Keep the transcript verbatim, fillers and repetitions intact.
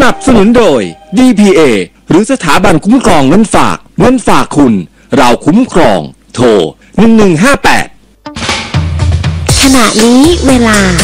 นับสนุนโดย ดี พี เอ หรือสถาบันคุ้มครองเงินฝากเงินฝากคุณเราคุ้มครองโทรหนึ่งหนึ่งห้าแปดขณะนี้เวลา